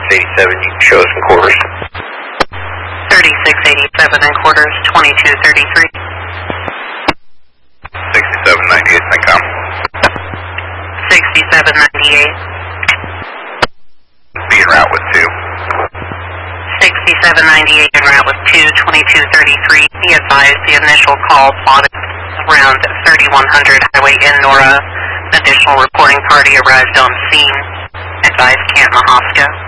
3687, you can show us some quarters. 3687 and quarters, 2233. 6798, CENTCOM. 6798. Be en route with 2. 6798 en route with 22233. Be advised the initial call plotted around 3100 Highway in Nora. Additional reporting party arrived on scene. Advised Camp Mahaska.